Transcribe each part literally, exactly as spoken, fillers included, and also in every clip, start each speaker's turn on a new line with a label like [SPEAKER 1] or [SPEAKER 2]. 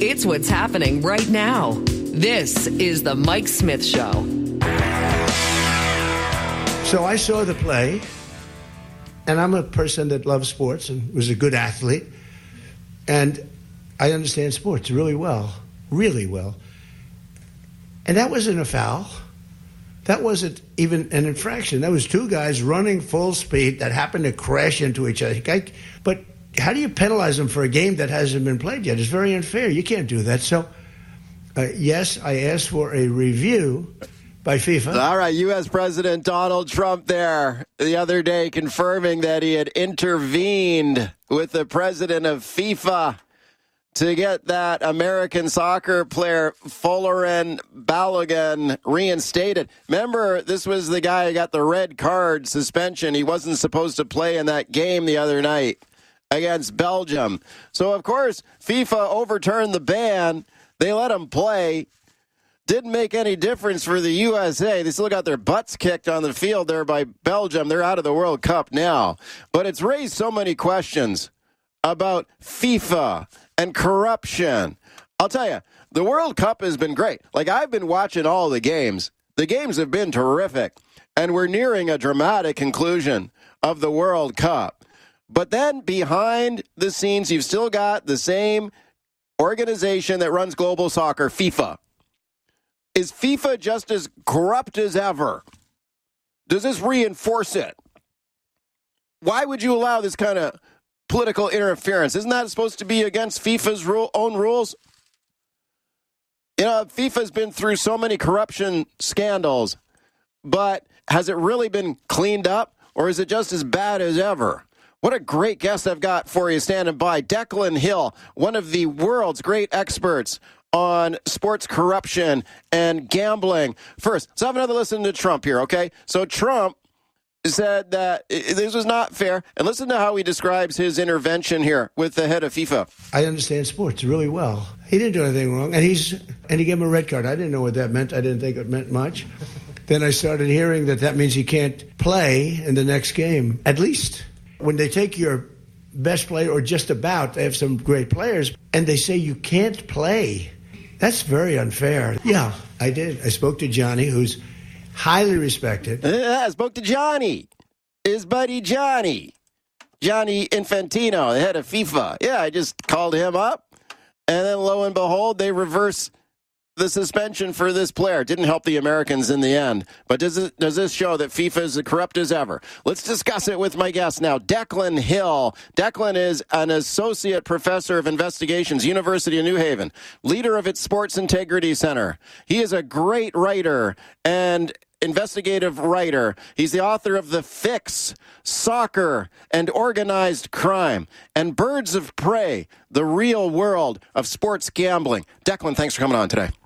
[SPEAKER 1] It's what's happening right now. This is the Mike Smith Show.
[SPEAKER 2] So I saw the play, and I'm a person that loves sports and was a good athlete, and I understand sports really well, really well. And that wasn't a foul. That wasn't even an infraction. That was two guys running full speed that happened to crash into each other. But how do you penalize them for a game that hasn't been played yet? It's very unfair. You can't do that. So, uh, yes, I asked for a review by FIFA.
[SPEAKER 3] All right, U S President Donald Trump there the other day confirming that he had intervened with the president of FIFA to get that American soccer player Folarin Balogun reinstated. Remember, this was the guy who got the red card suspension. He wasn't supposed to play in that game the other night against Belgium. So, of course, FIFA overturned the ban. They let him play. Didn't make any difference for the U S A. They still got their butts kicked on the field there by Belgium. They're out of the World Cup now. But it's raised so many questions about FIFA and corruption. I'll tell you, the World Cup has been great. Like, I've been watching all the games. The games have been terrific. And we're nearing a dramatic conclusion of the World Cup. But then behind the scenes, you've still got the same organization that runs global soccer, FIFA. Is FIFA just as corrupt as ever? Does this reinforce it? Why would you allow this kind of political interference? Isn't that supposed to be against FIFA's rule, own rules? You know, FIFA's been through so many corruption scandals, but has it really been cleaned up, or is it just as bad as ever? What a great guest I've got for you standing by. Declan Hill, one of the world's great experts on sports corruption and gambling. First, let's have another listen to Trump here, okay? So Trump said that this was not fair. And listen to how he describes his intervention here with the head of FIFA.
[SPEAKER 2] I understand sports really well. He didn't do anything wrong. And he's and he gave him a red card. I didn't know what that meant. I didn't think it meant much. Then I started hearing that that means he can't play in the next game, at least. When they take your best player, or just about, they have some great players, and they say you can't play. That's very unfair. Yeah, I did. I spoke to Johnny, who's highly respected.
[SPEAKER 3] Uh, I spoke to Johnny, his buddy Johnny, Johnny Infantino, the head of FIFA. Yeah, I just called him up, and then lo and behold, they reverse the suspension for this player. Didn't help the Americans in the end. But does it, does this show that FIFA is as corrupt as ever? Let's discuss it with my guest now, Declan Hill. Declan is an associate professor of investigations, University of New Haven, leader of its Sports Integrity Center. He is a great writer and investigative writer. He's the author of The Fix, Soccer and Organized Crime, and Birds of Prey, the real world of sports gambling. Declan, thanks for coming on today.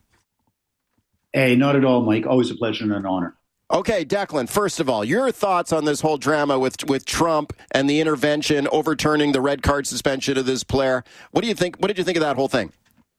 [SPEAKER 4] Hey, not at all, Mike. Always a pleasure and an honor.
[SPEAKER 3] Okay, Declan, first of all, your thoughts on this whole drama with with Trump and the intervention, overturning the red card suspension of this player. What do you think? What did you think of that whole thing?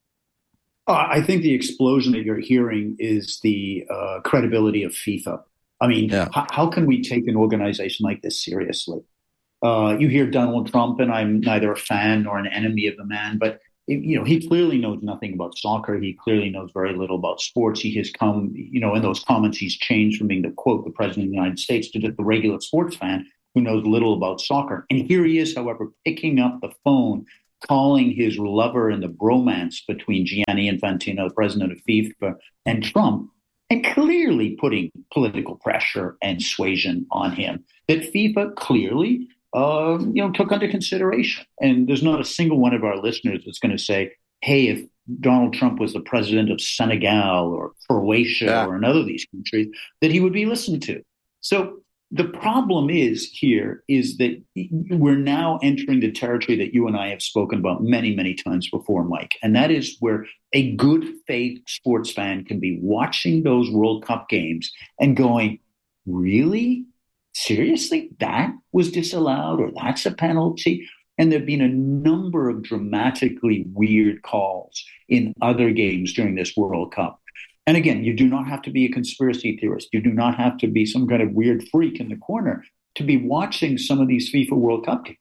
[SPEAKER 4] Uh, I think the explosion that you're hearing is the uh, credibility of FIFA. I mean,
[SPEAKER 3] yeah.
[SPEAKER 4] h- how can we take an organization like this seriously? Uh, you hear Donald Trump, and I'm neither a fan nor an enemy of the man, but you know, he clearly knows nothing about soccer. He clearly knows very little about sports. He has come, you know, in those comments, he's changed from being the, quote, the president of the United States to just the regular sports fan who knows little about soccer. And here he is, however, picking up the phone, calling his lover in the bromance between Gianni Infantino, the president of FIFA, and Trump, and clearly putting political pressure and suasion on him that FIFA clearly Uh, you know, took under consideration. And there's not a single one of our listeners that's going to say, hey, if Donald Trump was the president of Senegal or Croatia yeah. or another of these countries, that he would be listened to. So the problem is here is that we're now entering the territory that you and I have spoken about many, many times before, Mike. And that is where a good faith sports fan can be watching those World Cup games and going, really? Seriously, that was disallowed, or that's a penalty? And there have been a number of dramatically weird calls in other games during this World Cup. And again, you do not have to be a conspiracy theorist. You do not have to be some kind of weird freak in the corner to be watching some of these FIFA World Cup games.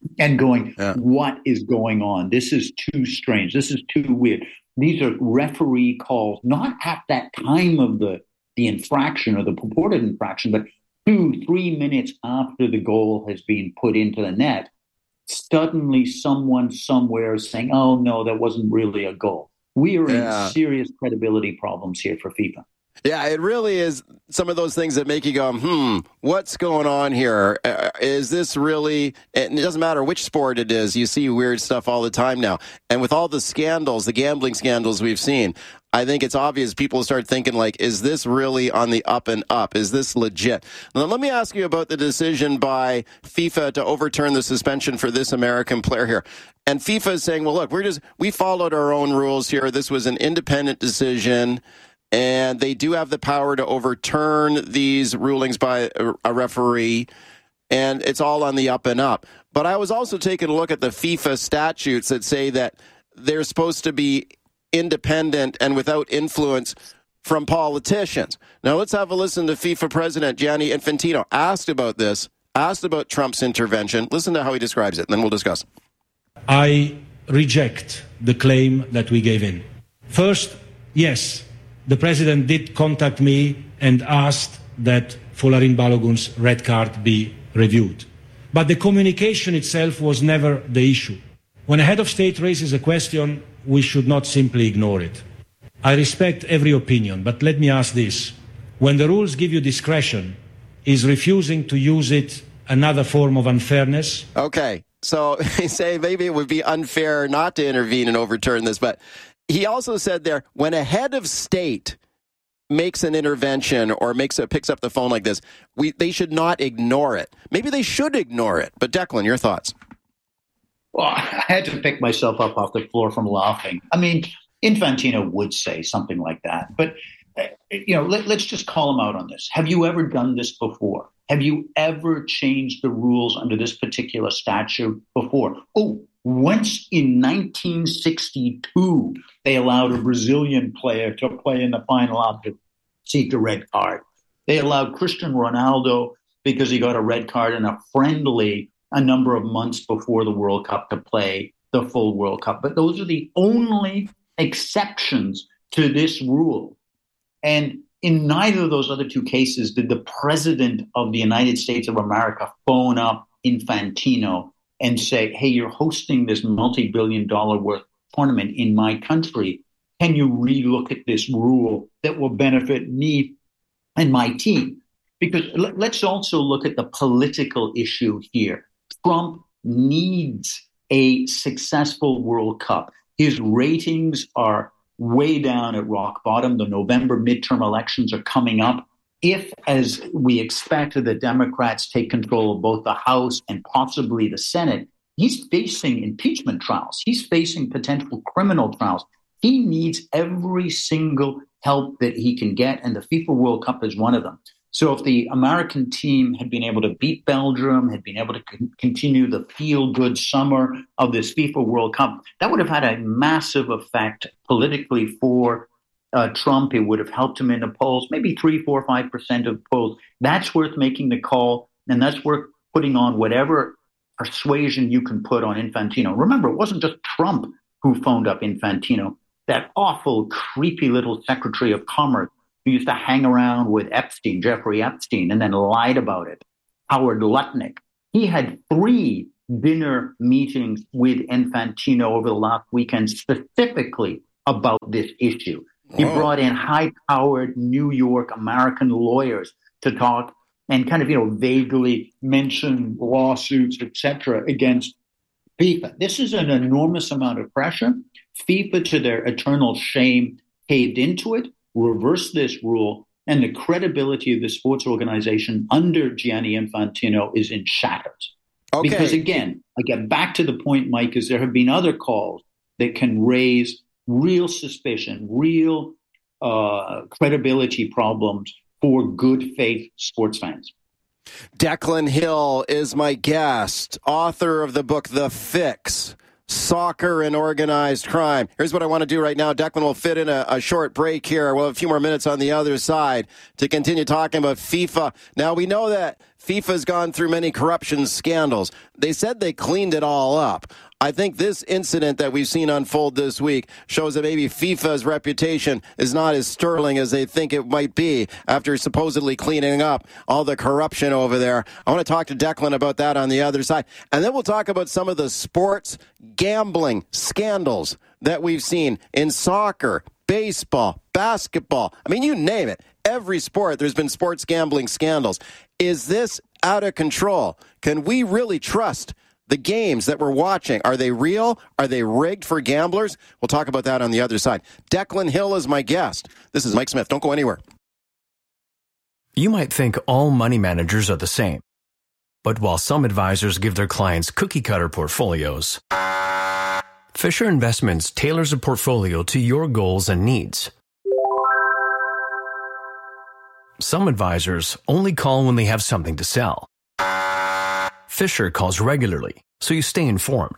[SPEAKER 4] and going,
[SPEAKER 3] yeah.
[SPEAKER 4] what is going on? This is too strange. This is too weird. These are referee calls, not at that time of the, the infraction or the purported infraction, but two, three minutes after the goal has been put into the net. Suddenly someone somewhere is saying, oh, no, that wasn't really a goal. We are
[SPEAKER 3] yeah.
[SPEAKER 4] in serious credibility problems here for FIFA.
[SPEAKER 3] Yeah, it really is some of those things that make you go, hmm, what's going on here? Uh, is this really, and it doesn't matter which sport it is, you see weird stuff all the time now. And with all the scandals, the gambling scandals we've seen, I think it's obvious people start thinking like, is this really on the up and up? Is this legit? Now, let me ask you about the decision by FIFA to overturn the suspension for this American player here. And FIFA is saying, well, look, we're just, we followed our own rules here. This was an independent decision. And they do have the power to overturn these rulings by a referee, and it's all on the up and up. But I was also taking a look at the FIFA statutes that say that they're supposed to be independent and without influence from politicians. Now, let's have a listen to FIFA President Gianni Infantino asked about this, asked about Trump's intervention. Listen to how he describes it, and then we'll discuss.
[SPEAKER 5] I reject the claim that we gave in. First, yes, the president did contact me and asked that Folarin Balogun's red card be reviewed. But the communication itself was never the issue. When a head of state raises a question, we should not simply ignore it. I respect every opinion, but let me ask this. When the rules give you discretion, is refusing to use it another form of unfairness?
[SPEAKER 3] Okay, so he's saying maybe it would be unfair not to intervene and overturn this, but he also said there, when a head of state makes an intervention or makes a, picks up the phone like this, we they should not ignore it. Maybe they should ignore it. But Declan, your thoughts?
[SPEAKER 4] Well, I had to pick myself up off the floor from laughing. I mean, Infantino would say something like that. But, uh, you know, let, let's just call him out on this. Have you ever done this before? Have you ever changed the rules under this particular statute before? Oh, once in nineteen sixty-two, they allowed a Brazilian player to play in the final out to seek a red card. They allowed Cristiano Ronaldo, because he got a red card in a friendly a number of months before the World Cup, to play the full World Cup. But those are the only exceptions to this rule. And in neither of those other two cases did the president of the United States of America phone up Infantino and say, hey, you're hosting this multi-billion dollar worth tournament in my country. Can you relook at this rule that will benefit me and my team? Because let's also look at the political issue here. Trump needs a successful World Cup. His ratings are way down at rock bottom. The November midterm elections are coming up. If, as we expect, the Democrats take control of both the House and possibly the Senate, he's facing impeachment trials. He's facing potential criminal trials. He needs every single help that he can get, and the FIFA World Cup is one of them. So if the American team had been able to beat Belgium, had been able to con- continue the feel-good summer of this FIFA World Cup, that would have had a massive effect politically for uh, Trump. It would have helped him in the polls, maybe three, four, five percent of polls. That's worth making the call, and that's worth putting on whatever persuasion you can put on Infantino. Remember, it wasn't just Trump who phoned up Infantino. That awful, creepy little Secretary of Commerce who used to hang around with Epstein, Jeffrey Epstein, and then lied about it, Howard Lutnick. He had three dinner meetings with Infantino over the last weekend specifically about this issue. He
[SPEAKER 3] Whoa.
[SPEAKER 4] brought in high-powered New York American lawyers to talk and kind of, you know, vaguely mention lawsuits, et cetera, against FIFA. This is an enormous amount of pressure. FIFA, to their eternal shame, caved into it, reversed this rule, and the credibility of the sports organization under Gianni Infantino is in shatters.
[SPEAKER 3] Okay.
[SPEAKER 4] Because again, I get back to the point, Mike, is there have been other calls that can raise real suspicion, real uh, credibility problems for good faith sports fans.
[SPEAKER 3] Declan Hill is my guest, author of the book The Fix, soccer and organized crime. Here's what I want to do right now. Declan will fit in a, a short break here. We'll have a few more minutes on the other side to continue talking about FIFA. Now, we know that FIFA's gone through many corruption scandals. They said they cleaned it all up. I think this incident that we've seen unfold this week shows that maybe FIFA's reputation is not as sterling as they think it might be after supposedly cleaning up all the corruption over there. I want to talk to Declan about that on the other side. And then we'll talk about some of the sports gambling scandals that we've seen in soccer, baseball, basketball. I mean, you name it. Every sport, there's been sports gambling scandals. Is this out of control? Can we really trust the games that we're watching? Are they real? Are they rigged for gamblers? We'll talk about that on the other side. Declan Hill is my guest. This is Mike Smith. Don't go anywhere.
[SPEAKER 6] You might think all money managers are the same. But while some advisors give their clients cookie-cutter portfolios, Fisher Investments tailors a portfolio to your goals and needs. Some advisors only call when they have something to sell. Fisher calls regularly, so you stay informed.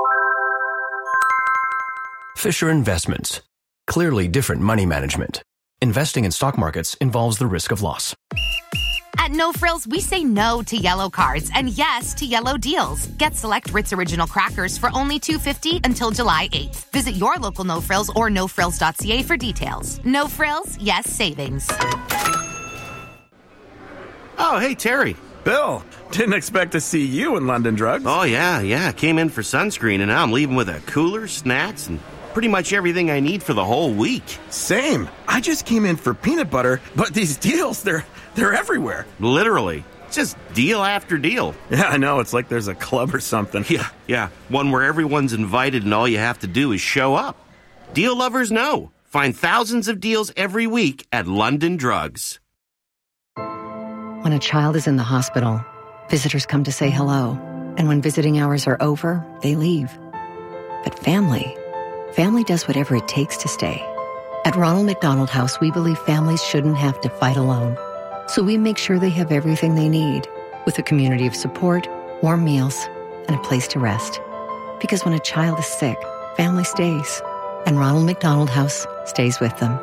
[SPEAKER 6] Fisher Investments. Clearly different money management. Investing in stock markets involves the risk of loss.
[SPEAKER 7] At No Frills, we say no to yellow cards and yes to yellow deals. Get select Ritz Original Crackers for only two dollars and fifty cents until July eighth. Visit your local No Frills or no frills dot c a for details. No Frills, yes savings.
[SPEAKER 8] Oh, hey, Terry.
[SPEAKER 9] Bill, didn't expect to see you in London Drugs.
[SPEAKER 8] Oh, yeah, yeah. Came in for sunscreen, and now I'm leaving with a cooler, snacks, and pretty much everything I need for the whole week.
[SPEAKER 9] Same. I just came in for peanut butter, but these deals, they're they're everywhere.
[SPEAKER 8] Literally. Just deal after deal.
[SPEAKER 9] Yeah, I know. It's like there's a club or something.
[SPEAKER 8] Yeah, yeah. One where everyone's invited and all you have to do is show up. Deal lovers know. Find thousands of deals every week at London Drugs.
[SPEAKER 10] When a child is in the hospital, visitors come to say hello. And when visiting hours are over, they leave. But family, family does whatever it takes to stay. At Ronald McDonald House, we believe families shouldn't have to fight alone. So we make sure they have everything they need, with a community of support, warm meals, and a place to rest. Because when a child is sick, family stays. And Ronald McDonald House stays with them.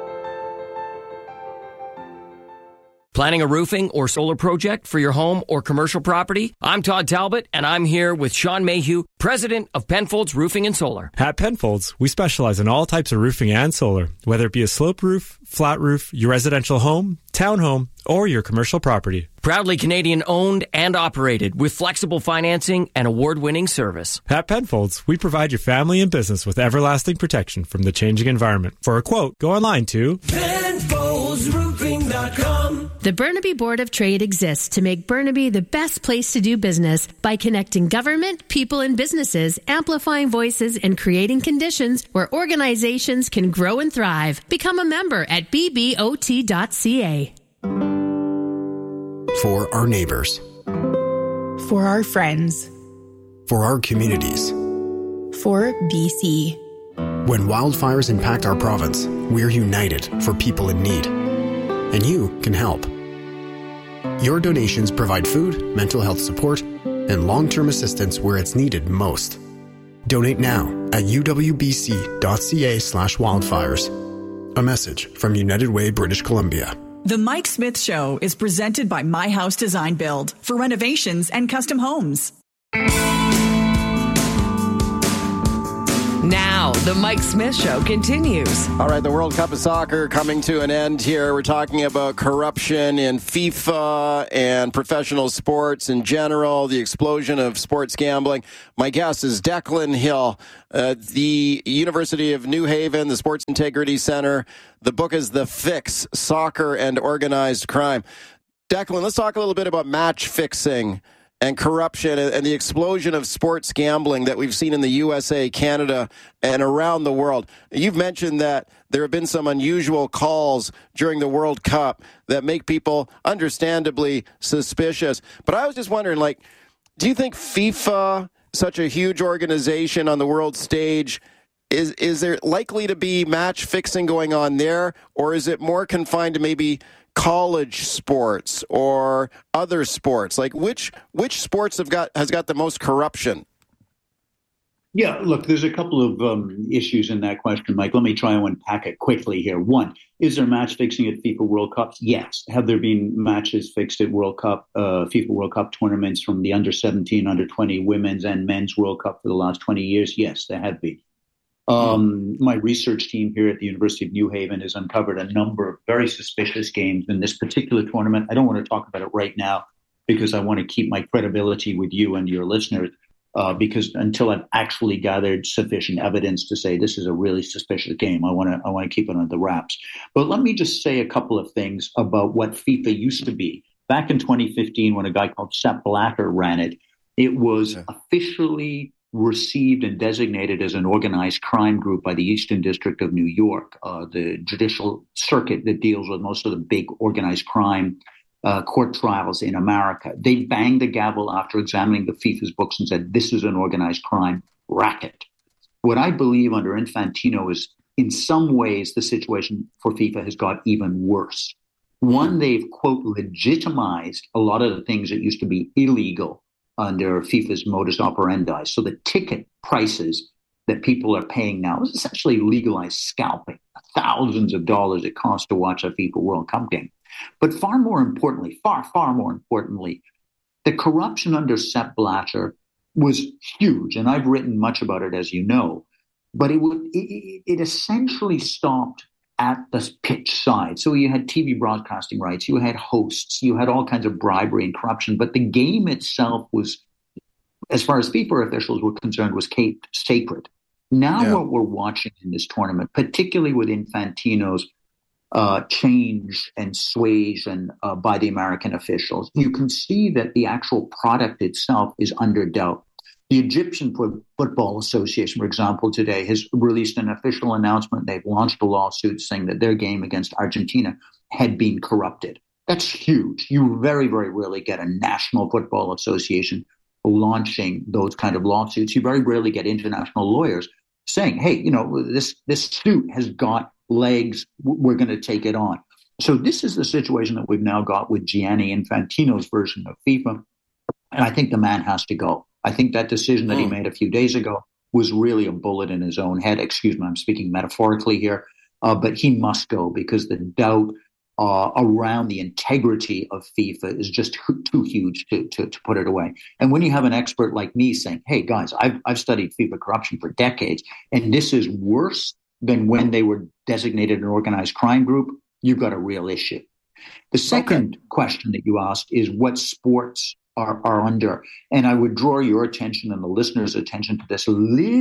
[SPEAKER 11] Planning a roofing or solar project for your home or commercial property? I'm Todd Talbot, and I'm here with Sean Mayhew, president of Penfolds Roofing and Solar.
[SPEAKER 12] At Penfolds, we specialize in all types of roofing and solar, whether it be a slope roof, flat roof, your residential home, townhome, or your commercial property.
[SPEAKER 11] Proudly Canadian owned and operated with flexible financing and award-winning service.
[SPEAKER 12] At Penfolds, we provide your family and business with everlasting protection from the changing environment. For a quote, go online to
[SPEAKER 13] Penfolds Roofing dot com. The Burnaby Board of Trade exists to make Burnaby the best place to do business by connecting government, people, and businesses, amplifying voices, and creating conditions where organizations can grow and thrive. Become a member at b b o t dot c a.
[SPEAKER 14] For our neighbors.
[SPEAKER 15] For our friends.
[SPEAKER 14] For our communities.
[SPEAKER 15] For B C.
[SPEAKER 14] When wildfires impact our province, we're united for people in need. And you can help. Your donations provide food, mental health support, and long-term assistance where it's needed most. Donate now at u w b c dot c a slash wildfires. A message from United Way, British Columbia.
[SPEAKER 16] The Mike Smith Show is presented by My House Design Build for renovations and custom homes.
[SPEAKER 1] Now, the Mike Smith Show continues.
[SPEAKER 3] All right, the World Cup of Soccer coming to an end here. We're talking about corruption in FIFA and professional sports in general, the explosion of sports gambling. My guest is Declan Hill, uh, the University of New Haven, the Sports Integrity Center. The book is The Fix, Soccer and Organized Crime. Declan, let's talk a little bit about match fixing and corruption and the explosion of sports gambling that we've seen in the U S A, Canada, and around the world. You've mentioned that there have been some unusual calls during the World Cup that make people understandably suspicious. But I was just wondering, like, do you think FIFA, such a huge organization on the world stage, is is there likely to be match fixing going on there, or is it more confined to maybe college sports or other sports? Like which which sports have got has got the most corruption?
[SPEAKER 4] Yeah, look, there's a couple of um, issues in that question, Mike. Let me try and unpack it quickly here. One, is there match fixing at FIFA World Cups? Yes. Have there been matches fixed at World Cup, uh, FIFA World Cup tournaments from the under seventeen, under twenty women's and men's World Cup for the last twenty years? Yes, there have been. Um, my research team here at the University of New Haven has uncovered a number of very suspicious games in this particular tournament. I don't want to talk about it right now because I want to keep my credibility with you and your listeners. Uh, because until I've actually gathered sufficient evidence to say this is a really suspicious game, I want to I want to keep it under wraps. But let me just say a couple of things about what FIFA used to be. Back in twenty fifteen, when a guy called Sepp Blatter ran it, it was yeah. officially received and designated as an organized crime group by the Eastern District of New York, uh, the judicial circuit that deals with most of the big organized crime Uh, court trials in America. They banged the gavel after examining the FIFA's books and said, this is an organized crime racket. What I believe under Infantino is, in some ways, the situation for FIFA has got even worse. One, they've, quote, legitimized a lot of the things that used to be illegal under FIFA's modus operandi. So the ticket prices that people are paying now is essentially legalized scalping. Thousands of dollars it costs to watch a FIFA World Cup game. But far more importantly, far, far more importantly, the corruption under Sepp Blatter was huge. And I've written much about it, as you know. But it, would, it, it essentially stopped at the pitch side. So you had T V broadcasting rights, you had hosts, you had all kinds of bribery and corruption. But the game itself was, as far as FIFA officials were concerned, was kept sacred. Now yeah. what we're watching in this tournament, particularly with Infantino's Uh, change and suasion uh, by the American officials, you can see that the actual product itself is under doubt. The Egyptian Football Association, for example, today has released an official announcement. They've launched a lawsuit saying that their game against Argentina had been corrupted. That's huge. You very, very rarely get a National Football Association launching those kind of lawsuits. You very rarely get international lawyers saying, hey, you know, this, this suit has got legs, we're going to take it on. So this is the situation that we've now got with Gianni Infantino's version of FIFA. And I think the man has to go. I think that decision that he made a few days ago was really a bullet in his own head. Excuse me, I'm speaking metaphorically here. Uh, but he must go because the doubt uh, around the integrity of FIFA is just too, too huge to, to, to put it away. And when you have an expert like me saying, hey, guys, I've, I've studied FIFA corruption for decades, and this is worse than when they were designated an organized crime group, you've got a real issue. The second okay. question that you asked is what sports are, are under. And I would draw your attention and the listeners' attention to this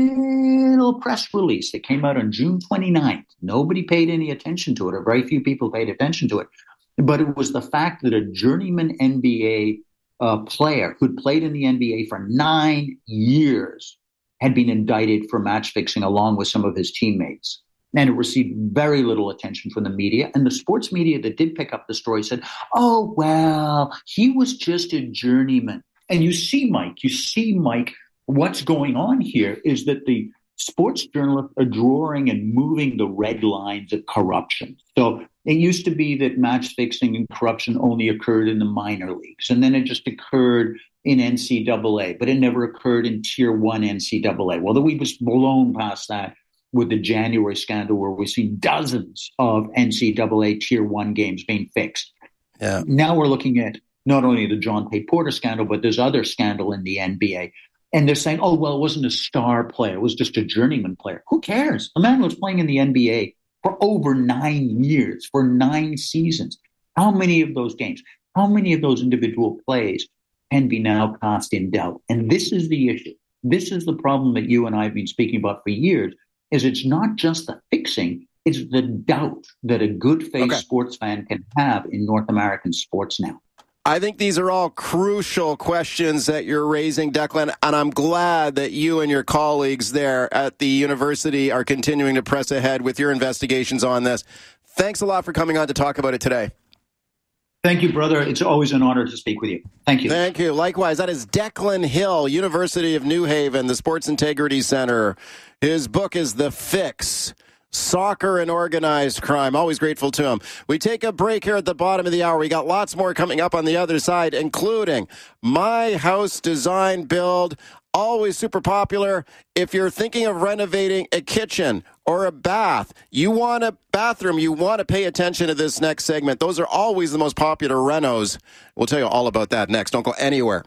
[SPEAKER 4] little press release that came out on June twenty-ninth. Nobody paid any attention to it, or very few people paid attention to it. But it was the fact that a journeyman N B A uh, player who'd played in the N B A for nine years had been indicted for match fixing along with some of his teammates. And it received very little attention from the media. And the sports media that did pick up the story said, oh, well, he was just a journeyman. And you see, Mike, you see, Mike, what's going on here is that the sports journalists are drawing and moving the red lines of corruption. So it used to be that match fixing and corruption only occurred in the minor leagues. And then it just occurred in N C double A, but it never occurred in tier one N C double A. Well, we was blown past that with the January scandal where we've seen dozens of N C double A tier one games being fixed.
[SPEAKER 3] Yeah.
[SPEAKER 4] Now we're looking at not only the John Tate Porter scandal, but there's other scandal in the N B A. And they're saying, oh, well, it wasn't a star player. It was just a journeyman player. Who cares? A man was playing in the N B A for over nine years, for nine seasons. How many of those games, how many of those individual plays can be now cast in doubt? And this is the issue. This is the problem that you and I have been speaking about for years, is it's not just the fixing, it's the doubt that a good-faith okay. sports fan can have in North American sports now.
[SPEAKER 3] I think these are all crucial questions that you're raising, Declan, and I'm glad that you and your colleagues there at the university are continuing to press ahead with your investigations on this. Thanks a lot for coming on to talk about it today.
[SPEAKER 4] Thank you, brother. It's always an honor to speak with you. Thank you.
[SPEAKER 3] Thank you. Likewise, that is Declan Hill, University of New Haven, the Sports Integrity Center. His book is The Fix, Soccer and Organized Crime. Always grateful to him. We take a break here at the bottom of the hour. We got lots more coming up on the other side, including My House Design Build. always super popular. If you're thinking of renovating a kitchen or a bath, you want a bathroom, you want to pay attention to this next segment. Those are always the most popular renos. We'll tell you all about that next. Don't go anywhere.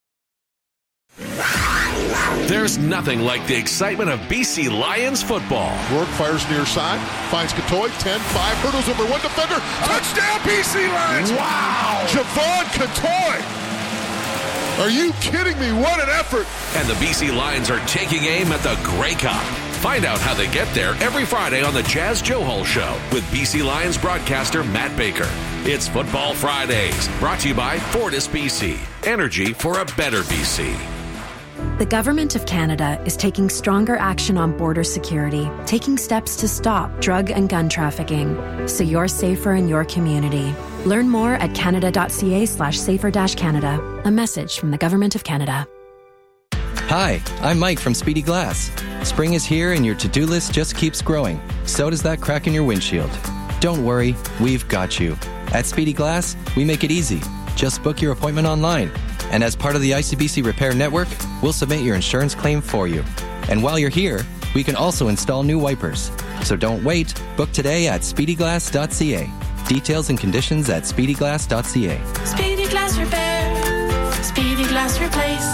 [SPEAKER 17] There's nothing like the excitement of B C Lions football.
[SPEAKER 18] Rourke fires near side, finds Katoy, ten five, hurdles over one defender. Touchdown, B C Lions! Wow! Javon Katoy! Are you kidding me? What an effort!
[SPEAKER 17] And the B C Lions are taking aim at the Grey Cup. Find out how they get there every Friday on the Jazz Joe Hall Show with B C Lions broadcaster Matt Baker. It's Football Fridays, brought to you by Fortis B C. Energy for a better B C.
[SPEAKER 19] The Government of Canada is taking stronger action on border security, taking steps to stop drug and gun trafficking, so you're safer in your community. Learn more at canada.ca slash safer dash Canada. A message from the Government of Canada.
[SPEAKER 20] Hi, I'm Mike from Speedy Glass. Spring is here and your to-do list just keeps growing. So does that crack in your windshield. Don't worry, we've got you. At Speedy Glass, we make it easy. Just book your appointment online. And as part of the I C B C Repair Network, we'll submit your insurance claim for you. And while you're here, we can also install new wipers. So don't wait. Book today at speedy glass dot c a. Details and conditions at speedy glass dot c a.
[SPEAKER 21] Speedy Glass Repair. Speedy Glass Replace.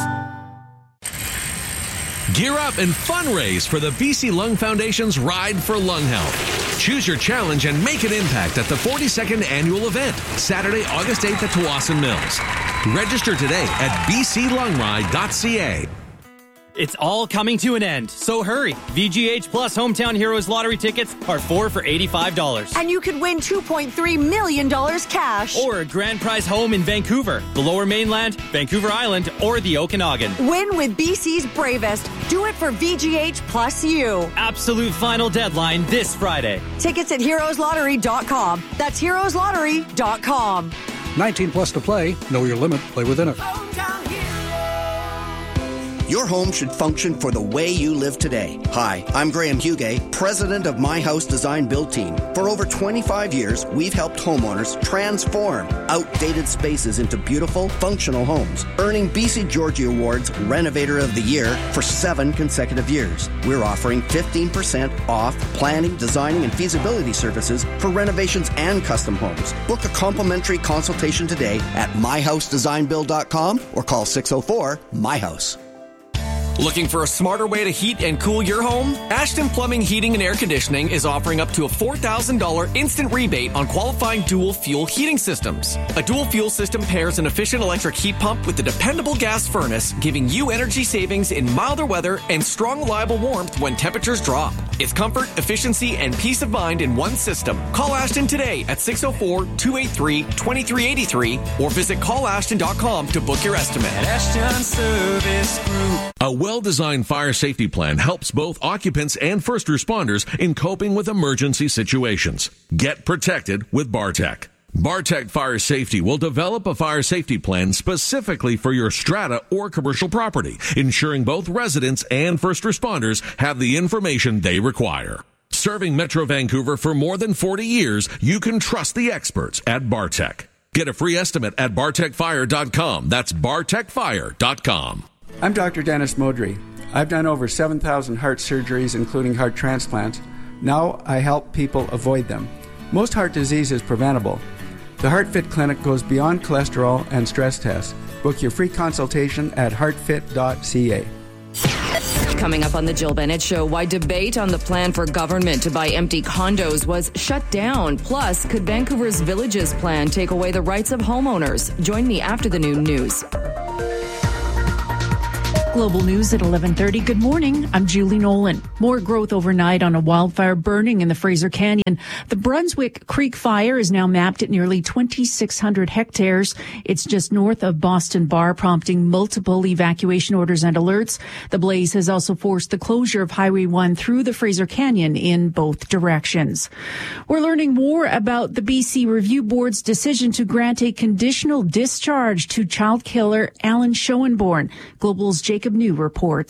[SPEAKER 17] Gear up and fundraise for the B C Lung Foundation's Ride for Lung Health. Choose your challenge and make an impact at the forty-second annual event, Saturday, August eighth at Tawasin Mills. Register today at b c lung ride dot c a.
[SPEAKER 22] It's all coming to an end, so hurry. V G H Plus Hometown Heroes lottery tickets are four for eighty-five dollars.
[SPEAKER 23] And you could win two point three million dollars cash.
[SPEAKER 22] Or a grand prize home in Vancouver, the Lower Mainland, Vancouver Island, or the Okanagan.
[SPEAKER 23] Win with B C's bravest. Do it for V G H Plus U.
[SPEAKER 22] Absolute final deadline this Friday.
[SPEAKER 23] Tickets at heroes lottery dot com. That's heroes lottery dot com.
[SPEAKER 24] nineteen plus to play. Know your limit. Play within it.
[SPEAKER 25] Your home should function for the way you live today. Hi, I'm Graham Hugay, president of My House Design Build Team. For over twenty-five years, we've helped homeowners transform outdated spaces into beautiful, functional homes, earning B C Georgie Awards Renovator of the Year for seven consecutive years. We're offering fifteen percent off planning, designing, and feasibility services for renovations and custom homes. Book a complimentary consultation today at my house design build dot com or call six oh four, M Y house.
[SPEAKER 11] Looking for a smarter way to heat and cool your home? Ashton Plumbing, Heating and Air Conditioning is offering up to a four thousand dollars instant rebate on qualifying dual fuel heating systems. A dual fuel system pairs an efficient electric heat pump with a dependable gas furnace, giving you energy savings in milder weather and strong, reliable warmth when temperatures drop. It's comfort, efficiency, and peace of mind in one system. Call Ashton today at six oh four, two eight three, two three eight three or visit call ashton dot com to book your estimate.
[SPEAKER 26] At Ashton Service Group.
[SPEAKER 17] A well-designed fire safety plan helps both occupants and first responders in coping with emergency situations. Get protected with Bartec. Bartec Fire Safety will develop a fire safety plan specifically for your strata or commercial property, ensuring both residents and first responders have the information they require. Serving Metro Vancouver for more than forty years, you can trust the experts at Bartec. Get a free estimate at bartec fire dot com. That's bartec fire dot com.
[SPEAKER 27] I'm Doctor Dennis Modry. I've done over seven thousand heart surgeries, including heart transplants. Now I help people avoid them. Most heart disease is preventable. The HeartFit Clinic goes beyond cholesterol and stress tests. Book your free consultation at heart fit dot c a.
[SPEAKER 1] Coming up on the Jill Bennett Show, why debate on the plan for government to buy empty condos was shut down. Plus, could Vancouver's Villages plan take away the rights of homeowners? Join me after the noon news.
[SPEAKER 28] Global News at eleven thirty. Good morning. I'm Julie Nolan. More growth overnight on a wildfire burning in the Fraser Canyon. The Brunswick Creek fire is now mapped at nearly twenty-six hundred hectares. It's just north of Boston Bar, prompting multiple evacuation orders and alerts. The blaze has also forced the closure of Highway one through the Fraser Canyon in both directions. We're learning more about the B C Review Board's decision to grant a conditional discharge to child killer Alan Schoenborn. Global's Jacob New reports.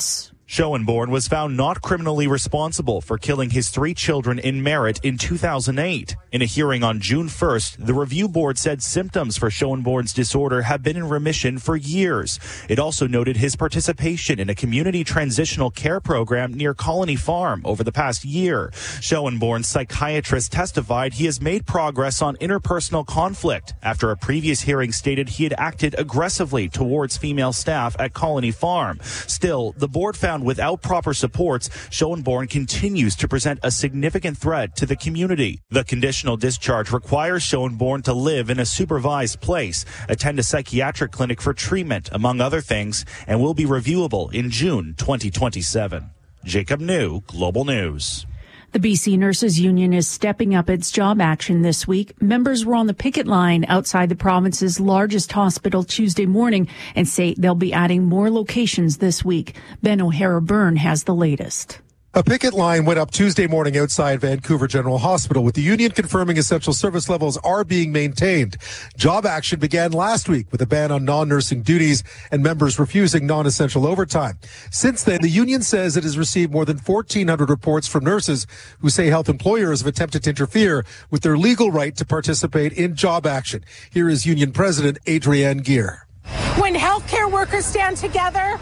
[SPEAKER 2] Schoenborn was found not criminally responsible for killing his three children in Merritt in two thousand eight. In a hearing on June first, the review board said symptoms for Schoenborn's disorder have been in remission for years. It also noted his participation in a community transitional care program near Colony Farm over the past year. Schoenborn's psychiatrist testified he has made progress on interpersonal conflict after a previous hearing stated he had acted aggressively towards female staff at Colony Farm. Still, the board found without proper supports, Schoenborn continues to present a significant threat to the community. The conditional discharge requires Schoenborn to live in a supervised place, attend a psychiatric clinic for treatment, among other things, and will be reviewable in June twenty twenty-seven. Jacob New, Global News.
[SPEAKER 28] The B C Nurses Union is stepping up its job action this week. Members were on the picket line outside the province's largest hospital Tuesday morning and say they'll be adding more locations this week. Ben O'Hara-Byrne has the latest.
[SPEAKER 5] A picket line went up Tuesday morning outside Vancouver General Hospital, with the union confirming essential service levels are being maintained. Job action began last week with a ban on non-nursing duties and members refusing non-essential overtime. Since then, the union says it has received more than fourteen hundred reports from nurses who say health employers have attempted to interfere with their legal right to participate in job action. Here is union president Adrienne Gear.
[SPEAKER 6] When healthcare workers stand together,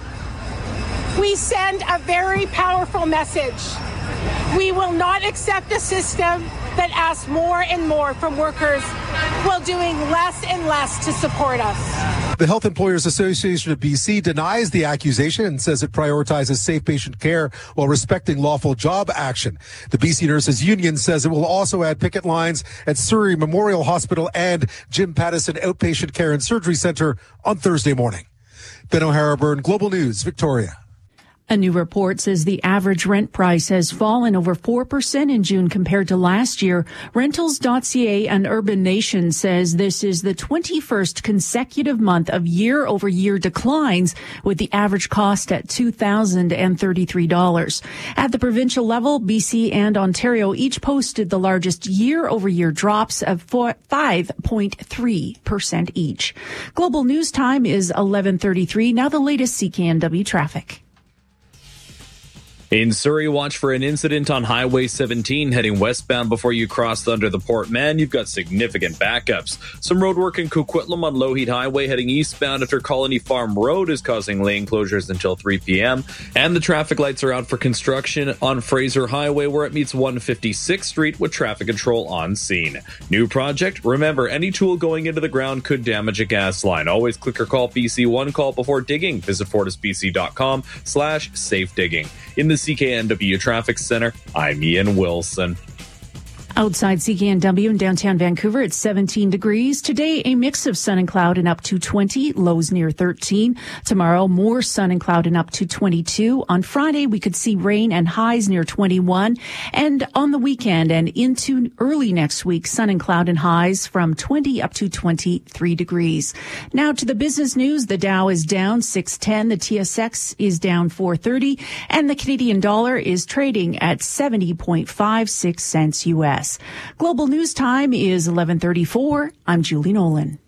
[SPEAKER 6] we send a very powerful message. We will not accept a system that asks more and more from workers while doing less and less to support us.
[SPEAKER 5] The Health Employers Association of B C denies the accusation and says it prioritizes safe patient care while respecting lawful job action. The B C Nurses Union says it will also add picket lines at Surrey Memorial Hospital and Jim Pattison Outpatient Care and Surgery Center on Thursday morning. Ben O'Hara-Byrne, Global News, Victoria.
[SPEAKER 28] A new report says the average rent price has fallen over four percent in June compared to last year. Rentals dot C A and Urban Nation says this is the twenty-first consecutive month of year-over-year declines, with the average cost at two thousand thirty-three dollars. At the provincial level, B C and Ontario each posted the largest year-over-year drops of five point three percent each. Global News Time is eleven thirty-three. Now the latest C K N W traffic.
[SPEAKER 7] In Surrey, watch for an incident on Highway seventeen heading westbound before you cross under the Port Mann. You've got significant backups. Some road work in Coquitlam on Lougheed Highway heading eastbound after Colony Farm Road is causing lane closures until three p.m. And the traffic lights are out for construction on Fraser Highway where it meets one fifty-sixth Street with traffic control on scene. New project? Remember, any tool going into the ground could damage a gas line. Always click or call B C one call before digging. Visit fortisbc.com slash safe digging. In the C K N W Traffic Center, I'm Ian Wilson.
[SPEAKER 28] Outside C K N W in downtown Vancouver, it's seventeen degrees. Today, a mix of sun and cloud and up to twenty, lows near thirteen. Tomorrow, more sun and cloud and up to twenty-two. On Friday, we could see rain and highs near twenty-one. And on the weekend and into early next week, sun and cloud and highs from twenty up to twenty-three degrees. Now to the business news. The Dow is down six ten. The T S X is down four thirty. And the Canadian dollar is trading at seventy point five six cents U S. Global News Time is eleven thirty-four. I'm Julie Nolan.